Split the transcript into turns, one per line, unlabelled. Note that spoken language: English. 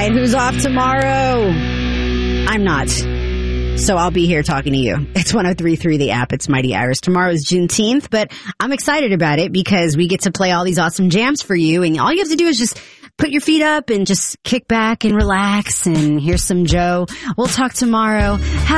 right, who's off tomorrow? I'm not. So I'll be here talking to you. It's 103.3 The App. It's Mighty Iris. Tomorrow is Juneteenth, but I'm excited about it because we get to play all these awesome jams for you. And all you have to do is just put your feet up and just kick back and relax. And here's some Joe. We'll talk tomorrow.